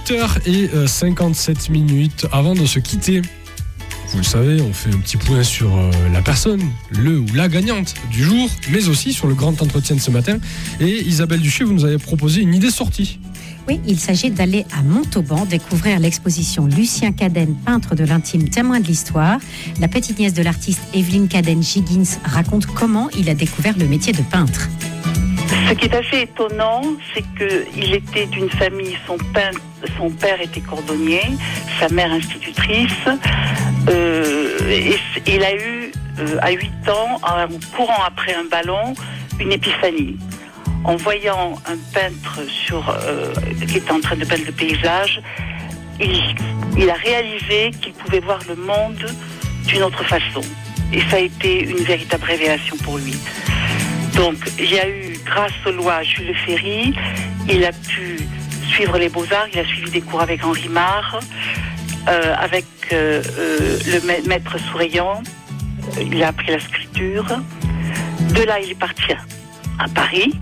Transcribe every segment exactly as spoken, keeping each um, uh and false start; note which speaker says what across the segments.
Speaker 1: huit heures cinquante-sept minutes. Avant de se quitter, vous le savez, on fait un petit point sur euh, la personne, le ou la gagnante du jour, mais aussi sur le grand entretien de ce matin. Et Isabelle Duché, vous nous avez proposé une idée sortie.
Speaker 2: Oui, il s'agit d'aller à Montauban découvrir l'exposition Lucien Cadenne, peintre de l'intime, témoin de l'histoire. La petite nièce de l'artiste Evelyne Cadenne-Giggins raconte comment il a découvert le métier de peintre.
Speaker 3: Ce qui est assez étonnant, c'est qu'il était d'une famille, son père, son père était cordonnier, sa mère institutrice. Euh, et il a eu, euh, à huit ans, en courant après un ballon, une épiphanie. En voyant un peintre sur, euh, qui était en train de peindre le paysage, il, il a réalisé qu'il pouvait voir le monde d'une autre façon. Et ça a été une véritable révélation pour lui. Donc, il y a eu, grâce aux lois Jules Ferry, il a pu suivre les beaux-arts, il a suivi des cours avec Henri Marre, euh, avec euh, euh, le maître Souriant, il a appris la sculpture. De là, il est parti à Paris.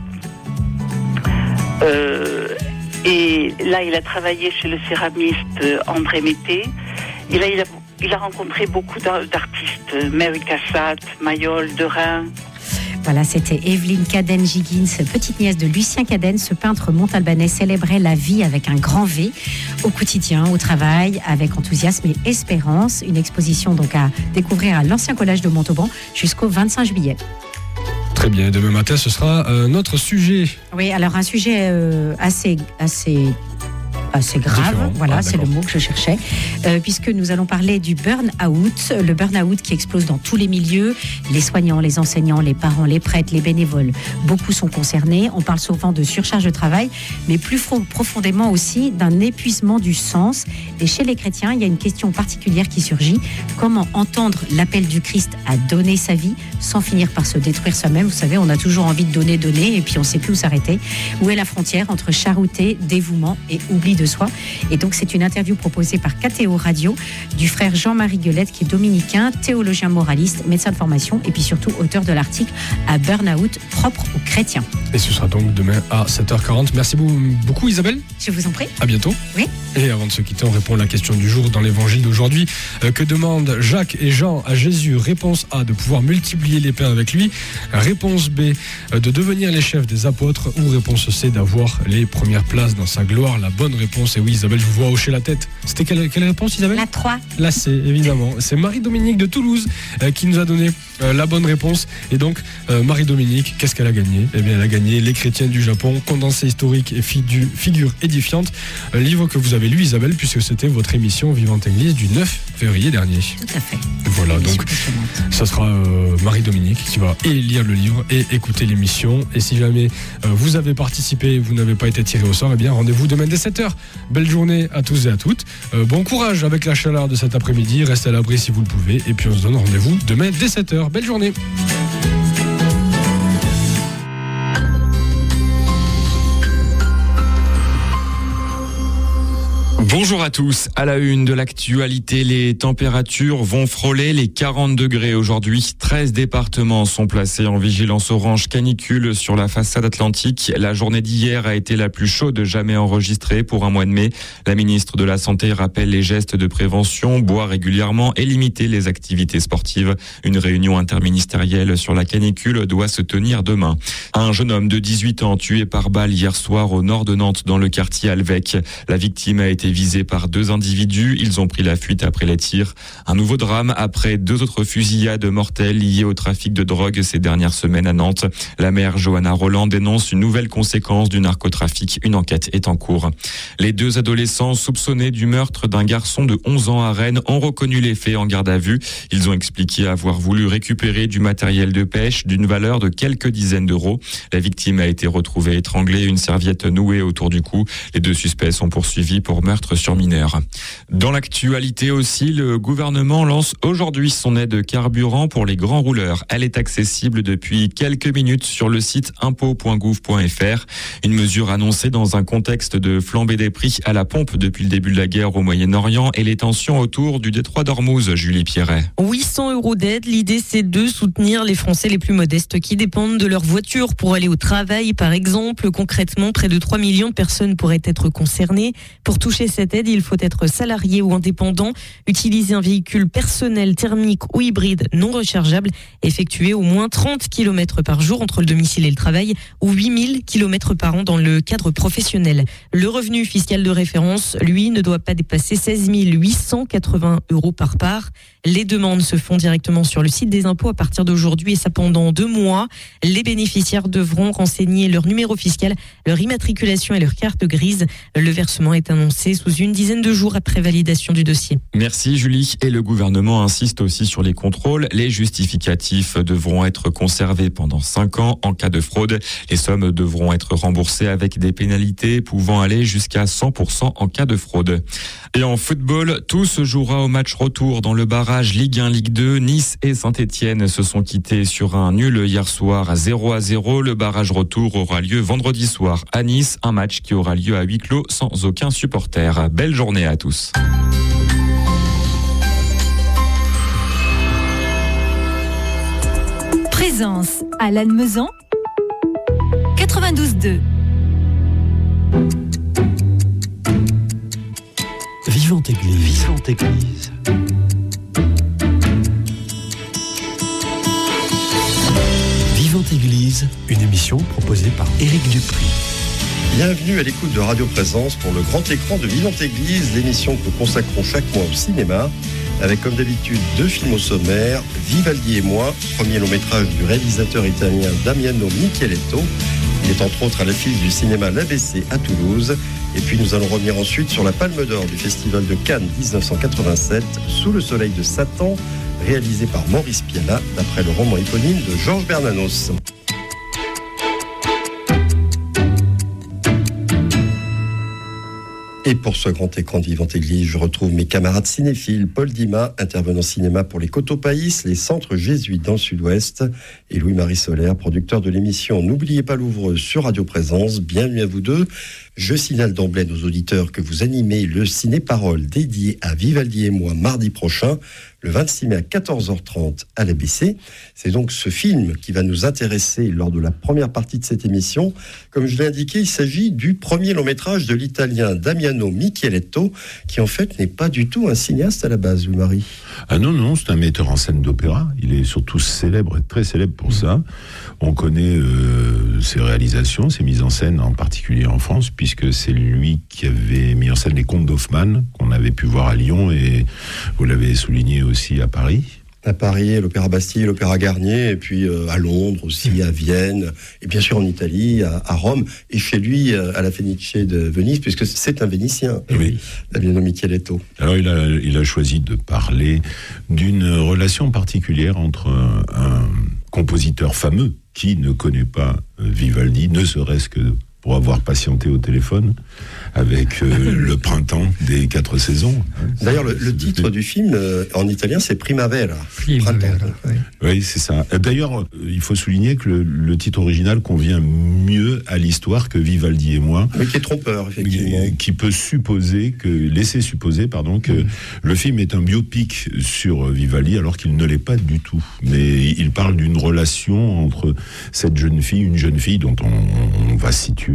Speaker 3: Euh, et là, il a travaillé chez le céramiste André Mété. Et là, il a, il a rencontré beaucoup d'artistes, Mary Cassatt, Mayol, Derain.
Speaker 2: Voilà, c'était Evelyne Cadenne-Giggins, petite nièce de Lucien Cadenne. Ce peintre montalbanais célébrait la vie avec un grand V, au quotidien, au travail, avec enthousiasme et espérance. Une exposition donc à découvrir à l'Ancien Collège de Montauban jusqu'au vingt-cinq juillet.
Speaker 1: Très bien, demain matin, ce sera euh, notre sujet.
Speaker 2: Oui, alors un sujet euh, assez, assez, assez grave,
Speaker 1: Différent.
Speaker 2: voilà,
Speaker 1: Ah,
Speaker 2: c'est le mot que je cherchais, euh, puisque nous allons parler du burn-out, le burn-out qui explose dans tous les milieux, les soignants, les enseignants, les parents, les prêtres, les bénévoles, beaucoup sont concernés. On parle souvent de surcharge de travail, mais plus profondément aussi d'un épuisement du sens. Et chez les chrétiens, il y a une question particulière qui surgit: comment entendre l'appel du Christ à donner sa vie sans finir par se détruire soi-même? Vous savez, on a toujours envie de donner, donner, et puis on ne sait plus où s'arrêter. Où est la frontière entre charité, dévouement et oubli de soi? Et donc, c'est une interview proposée par K T O Radio du frère Jean-Marie Gueulette, qui est dominicain, théologien moraliste, médecin de formation, et puis surtout auteur de l'article à Burnout, propre aux chrétiens.
Speaker 1: Et ce sera donc demain à sept heures quarante. Merci beaucoup, Isabelle.
Speaker 2: Je vous en prie.
Speaker 1: À bientôt.
Speaker 2: Oui.
Speaker 1: Et avant de se quitter, on répond à la question du jour dans l'évangile d'aujourd'hui. Euh, que demandent Jacques et Jean à Jésus? Réponse A, de pouvoir multiplier les pains avec lui. Réponse B, euh, de devenir les chefs des apôtres. Ou réponse C, d'avoir les premières places dans sa gloire. La bonne réponse, et oui, Isabelle, je vous vois hocher la tête. C'était quelle, quelle réponse, Isabelle?
Speaker 2: La trois.
Speaker 1: La C, évidemment. C'est Marie-Dominique de Toulouse euh, qui nous a donné euh, la bonne réponse. Et donc, euh, Marie-Dominique, qu'est-ce qu'elle a gagné? Eh bien, elle a gagné Les Chrétiens du Japon, condensé historique et figu- figure édifiante. Un livre que vous avez lu, Isabelle, puisque c'était votre émission Vivante Église du neuf février dernier.
Speaker 2: Tout à fait.
Speaker 1: Voilà, donc ça sera euh, Marie-Dominique qui va et lire le livre et écouter l'émission. Et si jamais euh, vous avez participé et vous n'avez pas été tiré au sort, eh bien rendez-vous demain dès sept heures. Belle journée à tous et à toutes. Euh, bon courage avec la chaleur de cet après-midi. Restez à l'abri si vous le pouvez. Et puis on se donne rendez-vous demain dès sept heures. Belle journée.
Speaker 4: Bonjour à tous. À la une de l'actualité, les températures vont frôler les quarante degrés aujourd'hui. treize départements sont placés en vigilance orange canicule sur la façade atlantique. La journée d'hier a été la plus chaude jamais enregistrée pour un mois de mai. La ministre de la Santé rappelle les gestes de prévention, boire régulièrement et limiter les activités sportives. Une réunion interministérielle sur la canicule doit se tenir demain. Un jeune homme de dix-huit ans tué par balle hier soir au nord de Nantes dans le quartier Alvec. La victime a été visés par deux individus. Ils ont pris la fuite après les tirs. Un nouveau drame après deux autres fusillades mortelles liées au trafic de drogue ces dernières semaines à Nantes. La maire Johanna Roland dénonce une nouvelle conséquence du narcotrafic. Une enquête est en cours. Les deux adolescents soupçonnés du meurtre d'un garçon de onze ans à Rennes ont reconnu les faits en garde à vue. Ils ont expliqué avoir voulu récupérer du matériel de pêche d'une valeur de quelques dizaines d'euros. La victime a été retrouvée étranglée, une serviette nouée autour du cou. Les deux suspects sont poursuivis pour meurtre meurtre sur mineur. Dans l'actualité aussi, le gouvernement lance aujourd'hui son aide carburant pour les grands rouleurs. Elle est accessible depuis quelques minutes sur le site impôt point gouv point f r. Une mesure annoncée dans un contexte de flambée des prix à la pompe depuis le début de la guerre au Moyen-Orient et les tensions autour du détroit d'Ormuz. Julie Pierret.
Speaker 5: huit cents euros d'aide. L'idée, c'est de soutenir les Français les plus modestes qui dépendent de leur voiture pour aller au travail, par exemple. Concrètement, près de trois millions de personnes pourraient être concernées. Pour toucher cette aide, il faut être salarié ou indépendant, utiliser un véhicule personnel, thermique ou hybride non rechargeable, effectuer au moins trente kilomètres par jour entre le domicile et le travail ou huit mille kilomètres par an dans le cadre professionnel. Le revenu fiscal de référence, lui, ne doit pas dépasser seize mille huit cent quatre-vingts euros par part. Les demandes se font directement sur le site des impôts à partir d'aujourd'hui et ça pendant deux mois. Les bénéficiaires devront renseigner leur numéro fiscal, leur immatriculation et leur carte grise. Le versement est annoncé sous une dizaine de jours après validation du dossier.
Speaker 4: Merci Julie. Et le gouvernement insiste aussi sur les contrôles. Les justificatifs devront être conservés pendant cinq ans. En cas de fraude, les sommes devront être remboursées avec des pénalités pouvant aller jusqu'à cent pour cent en cas de fraude. Et en football, tout se jouera au match retour dans le barrage Ligue un, Ligue deux. Nice et Saint-Etienne se sont quittés sur un nul hier soir à zéro à zéro. Le barrage retour aura lieu vendredi soir à Nice. Un match qui aura lieu à huis clos sans aucun supporter. Belle journée à tous.
Speaker 6: Présence à Lannemezan quatre-vingt-douze deux.
Speaker 7: Vivante Église. Vivante Église. Vivante Église, une émission proposée par Éric Dupri.
Speaker 8: Bienvenue à l'écoute de Radio Présence pour le grand écran de Vivante Église, l'émission que nous consacrons chaque mois au cinéma, avec comme d'habitude deux films au sommaire, Vivaldi et moi, premier long métrage du réalisateur italien Damiano Micheletto. Il est entre autres à l'affiche du cinéma L'A B C à Toulouse. Et puis nous allons revenir ensuite sur la Palme d'Or du Festival de Cannes dix-neuf cent quatre-vingt-sept, Sous le soleil de Satan, réalisé par Maurice Pialat, d'après le roman éponyme de Georges Bernanos. Et pour ce grand écran de Vivante Église, je retrouve mes camarades cinéphiles, Paul Dima, intervenant cinéma pour les Cotopaïs, les centres jésuites dans le sud-ouest, et Louis-Marie Solaire, producteur de l'émission N'oubliez pas l'ouvreuse sur Radio Présence. Bienvenue à vous deux. Je signale d'emblée à nos auditeurs que vous animez le ciné-parole dédié à Vivaldi et moi mardi prochain, le vingt-six mai à quatorze heures trente à l'A B C. C'est donc ce film qui va nous intéresser lors de la première partie de cette émission. Comme je l'ai indiqué, il s'agit du premier long métrage de l'italien Damiano Micheletto, qui en fait n'est pas du tout un cinéaste à la base, Louis-Marie.
Speaker 9: Ah non, non, c'est un metteur en scène d'opéra. Il est surtout célèbre, très célèbre pour ça. On connaît euh, ses réalisations, ses mises en scène, en particulier en France, puisque c'est lui qui avait mis en scène les Contes d'Hoffmann, qu'on avait pu voir à Lyon, et vous l'avez souligné aussi à Paris.
Speaker 8: À Paris, l'Opéra Bastille, l'Opéra Garnier, et puis euh, à Londres aussi, à Vienne, et bien sûr en Italie, à, à Rome, et chez lui, euh, à la Fenice de Venise, puisque c'est un Vénitien,
Speaker 9: oui.
Speaker 8: Damiano Micheletto.
Speaker 9: Alors il a, il a choisi de parler d'une relation particulière entre un, un compositeur fameux qui ne connaît pas Vivaldi, ne serait-ce que pour avoir patienté au téléphone avec euh, le printemps des quatre saisons.
Speaker 8: D'ailleurs, le, le titre du film euh, en italien, c'est Primavera.
Speaker 1: Primavera,
Speaker 8: oui.
Speaker 9: Oui, c'est ça. D'ailleurs, il faut souligner que le, le titre original convient mieux à l'histoire que Vivaldi et moi.
Speaker 8: Mais qui est trompeur, effectivement.
Speaker 9: Qui, qui peut supposer que, laisser supposer, pardon, que mmh. le film est un biopic sur Vivaldi, alors qu'il ne l'est pas du tout. Mais il parle d'une relation entre cette jeune fille, une jeune fille dont on, on va situer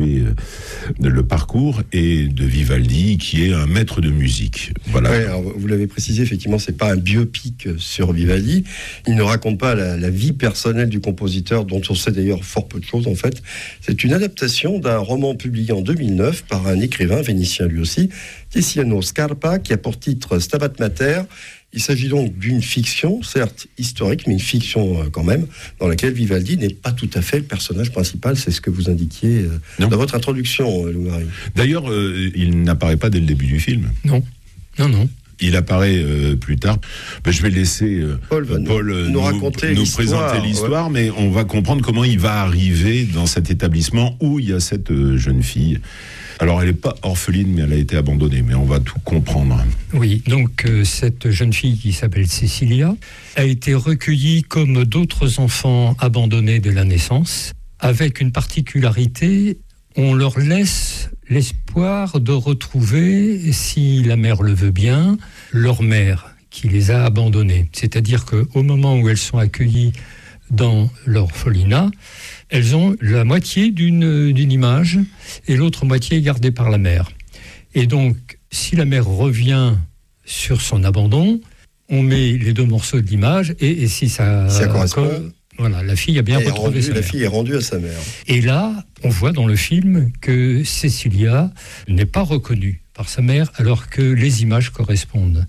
Speaker 9: le parcours, et de Vivaldi, qui est un maître de musique. Voilà.
Speaker 8: Ouais, alors vous l'avez précisé, effectivement, c'est pas un biopic sur Vivaldi. Il ne raconte pas la, la vie personnelle du compositeur, dont on sait d'ailleurs fort peu de choses, en fait. C'est une adaptation d'un roman publié en deux mille neuf par un écrivain vénitien lui aussi, Tiziano Scarpa, qui a pour titre Stabat Mater. Il s'agit donc d'une fiction, certes historique, mais une fiction quand même, dans laquelle Vivaldi n'est pas tout à fait le personnage principal. C'est ce que vous indiquiez dans votre introduction, Louis-Marie.
Speaker 9: D'ailleurs, euh, il n'apparaît pas dès le début du film.
Speaker 1: Non, non, non.
Speaker 9: Il apparaît euh, plus tard. Ben, je vais laisser euh,
Speaker 8: Paul, va
Speaker 9: Paul
Speaker 8: nous,
Speaker 9: nous,
Speaker 8: nous, raconter
Speaker 9: nous
Speaker 8: l'histoire,
Speaker 9: présenter l'histoire,
Speaker 8: ouais.
Speaker 9: Mais on va comprendre comment il va arriver dans cet établissement où il y a cette euh, jeune fille Alors, elle n'est pas orpheline, mais elle a été abandonnée. Mais on va tout comprendre.
Speaker 10: Oui, donc euh, cette jeune fille qui s'appelle Cécilia a été recueillie comme d'autres enfants abandonnés dès la naissance, avec une particularité, on leur laisse l'espoir de retrouver, si la mère le veut bien, leur mère qui les a abandonnés. C'est-à-dire qu'au moment où elles sont accueillies dans l'orphelinat, elles ont la moitié d'une, d'une image et l'autre moitié est gardée par la mère. Et donc, si la mère revient sur son abandon, on met les deux morceaux de l'image et, et si ça,
Speaker 8: ça correspond,
Speaker 10: colle, voilà, la fille a bien retrouvé
Speaker 8: rendu,
Speaker 10: sa
Speaker 8: la
Speaker 10: mère.
Speaker 8: fille est rendue à sa mère.
Speaker 10: Et là, on voit dans le film que Cécilia n'est pas reconnue par sa mère alors que les images correspondent.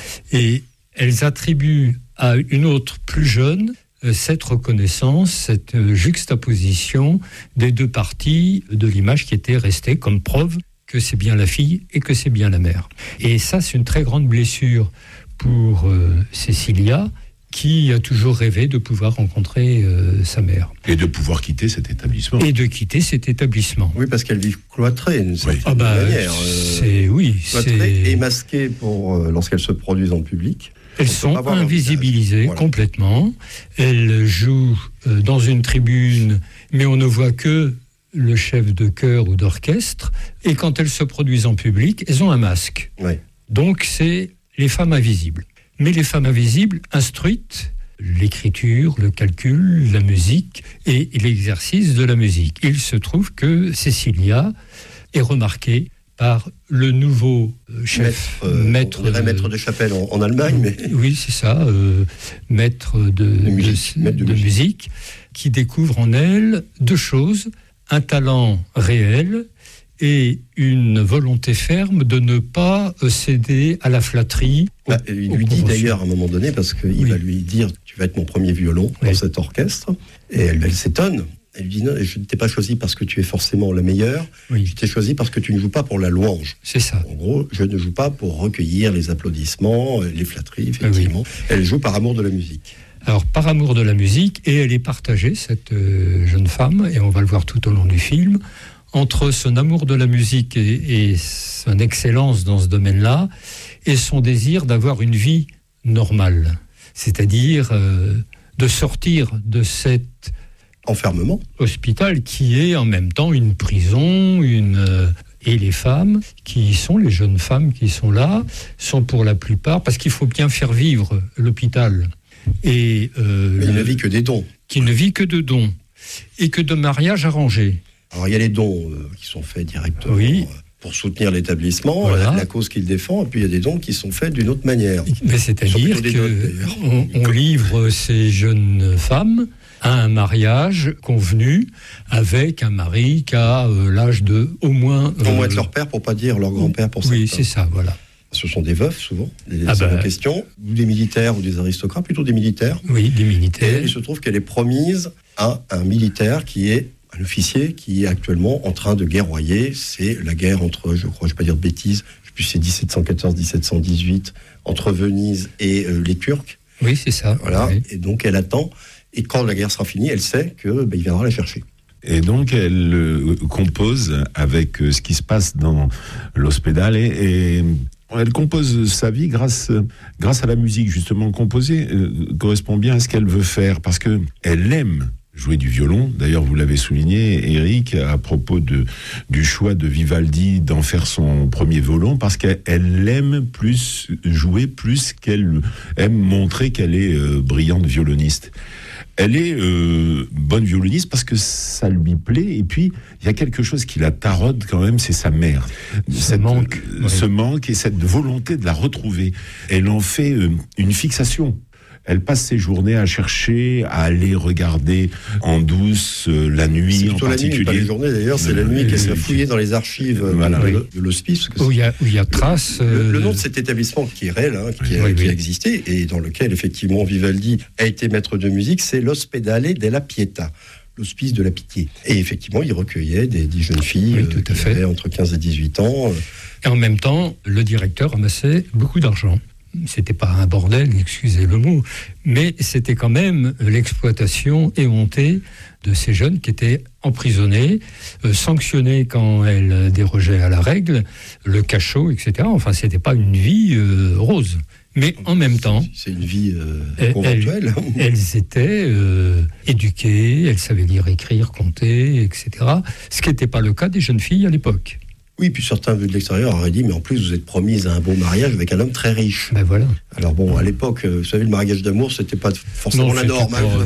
Speaker 10: Et elles attribuent à une autre plus jeune cette reconnaissance, cette juxtaposition des deux parties de l'image qui était restée comme preuve que c'est bien la fille et que c'est bien la mère. Et ça, c'est une très grande blessure pour euh, Cécilia, qui a toujours rêvé de pouvoir rencontrer euh, sa mère.
Speaker 9: Et de pouvoir quitter cet établissement.
Speaker 10: Et de quitter cet établissement.
Speaker 8: Oui, parce qu'elles vivent cloîtrées, d'une certaine
Speaker 10: ah bah,
Speaker 8: manière.
Speaker 10: C'est, oui,
Speaker 8: cloîtrées
Speaker 10: c'est...
Speaker 8: et masquées pour, euh, lorsqu'elles se produisent en public.
Speaker 10: Elles sont invisibilisées voilà. complètement. Elles jouent euh, dans une tribune, mais on ne voit que le chef de chœur ou d'orchestre. Et quand elles se produisent en public, elles ont un masque.
Speaker 8: Oui.
Speaker 10: Donc c'est les femmes invisibles. Mais les femmes invisibles instruites, l'écriture, le calcul, la musique et l'exercice de la musique. Il se trouve que Cécilia est remarquée par le nouveau chef,
Speaker 8: maître, euh,
Speaker 10: maître,
Speaker 8: de, maître de chapelle en, en Allemagne. Mais...
Speaker 10: Oui, c'est ça, euh, maître de, de, musique, de, maître de, de musique. musique, qui découvre en elle deux choses, un talent réel et une volonté ferme de ne pas céder à la flatterie.
Speaker 8: Bah, au, il lui dit d'ailleurs à un moment donné, parce qu'il oui. va lui dire « tu vas être mon premier violon oui. dans cet orchestre », et elle, elle s'étonne. Elle lui dit non, je ne t'ai pas choisi parce que tu es forcément la meilleure, oui. je t'ai choisi parce que tu ne joues pas pour la louange.
Speaker 10: C'est ça.
Speaker 8: En gros, je ne joue pas pour recueillir les applaudissements, les flatteries, effectivement. Oui. Elle joue par amour de la musique.
Speaker 10: Alors, par amour de la musique, et elle est partagée, cette euh, jeune femme, et on va le voir tout au long du film, entre son amour de la musique et, et son excellence dans ce domaine-là, et son désir d'avoir une vie normale. C'est-à-dire euh, de sortir de cette
Speaker 8: enfermement
Speaker 10: hôpital qui est en même temps une prison, une euh, et les femmes qui sont les jeunes femmes qui sont là sont pour la plupart parce qu'il faut bien faire vivre l'hôpital et
Speaker 8: euh, mais il ne vit que des dons
Speaker 10: qui ne vit que de dons et que de mariages arrangés.
Speaker 8: Alors il y a les dons euh, qui sont faits directement
Speaker 10: oui.
Speaker 8: euh, pour soutenir l'établissement,
Speaker 10: voilà.
Speaker 8: la, la cause qu'il défend, et puis il y a des dons qui sont faits d'une autre manière.
Speaker 10: Mais c'est-à-dire qu'on on livre ces jeunes femmes à un mariage convenu avec un mari qui a euh, l'âge de au moins...
Speaker 8: Euh, au moins de leur père, pour pas dire leur grand-père pour certains.
Speaker 10: Oui, c'est ça, voilà.
Speaker 8: Ce sont des veufs, souvent, des
Speaker 10: ah bah,
Speaker 8: questions, ou des militaires ou des aristocrates, plutôt des militaires.
Speaker 10: Oui, des militaires.
Speaker 8: Et il se trouve qu'elle est promise à un militaire qui est un officier qui est actuellement en train de guerroyer. C'est la guerre entre, je crois, je ne vais pas dire de bêtises, je sais plus, c'est dix-sept cent quatorze dix-sept cent dix-huit, entre Venise et euh, les Turcs.
Speaker 10: Oui, c'est ça.
Speaker 8: Voilà,
Speaker 10: oui.
Speaker 8: Et donc elle attend... Et quand la guerre sera finie, elle sait qu'il ben, viendra la chercher.
Speaker 9: Et donc, elle euh, compose avec euh, ce qui se passe dans l'hospital et, et elle compose sa vie grâce, grâce à la musique. Justement, composer euh, correspond bien à ce qu'elle veut faire parce qu'elle aime jouer du violon. D'ailleurs, vous l'avez souligné, Eric, à propos de, du choix de Vivaldi d'en faire son premier violon, parce qu'elle aime plus jouer, plus qu'elle aime montrer qu'elle est euh, brillante violoniste. Elle est euh, bonne violoniste parce que ça lui plaît. Et puis, il y a quelque chose qui la taraude quand même, c'est sa mère.
Speaker 10: Ce
Speaker 9: cette,
Speaker 10: manque.
Speaker 9: Euh, ce oui. manque et cette volonté de la retrouver. Elle en fait euh, une fixation. Elle passe ses journées à chercher, à aller regarder en douce euh, la nuit
Speaker 8: c'est
Speaker 9: en particulier.
Speaker 8: La nuit, pas les journées d'ailleurs, c'est la nuit qu'elle va fouiller dans les archives
Speaker 9: voilà,
Speaker 8: de,
Speaker 9: oui.
Speaker 8: de l'hospice.
Speaker 10: Où il y a, où il y a trace.
Speaker 8: Euh... Le, le nom de cet établissement qui est réel, hein, qui, oui, a, oui. qui a existé et dans lequel effectivement Vivaldi a été maître de musique, c'est l'Ospedale della Pietà, l'hospice de la pitié. Et effectivement, il recueillait des, des jeunes filles
Speaker 10: oui, tout à
Speaker 8: qui
Speaker 10: fait.
Speaker 8: avaient entre quinze et dix-huit ans.
Speaker 10: Et en même temps, le directeur amassait beaucoup d'argent. C'était pas un bordel, excusez le mot, mais c'était quand même l'exploitation éhontée de ces jeunes qui étaient emprisonnées, euh, sanctionnées quand elles dérogeaient à la règle, le cachot, et cetera. Enfin, c'était pas une vie euh, rose. Mais en même temps,
Speaker 8: c'est une vie euh,
Speaker 10: elles,
Speaker 8: conventuelle.
Speaker 10: Elles étaient euh, éduquées, elles savaient lire, écrire, compter, et cetera. Ce qui n'était pas le cas des jeunes filles à l'époque.
Speaker 8: Oui, puis certains vus de l'extérieur auraient dit, mais en plus vous êtes promise à un beau mariage avec un homme très riche.
Speaker 10: Ben voilà.
Speaker 8: Alors bon, à l'époque, vous savez, le mariage d'amour, c'était pas forcément
Speaker 10: non,
Speaker 8: la norme.
Speaker 10: Pas...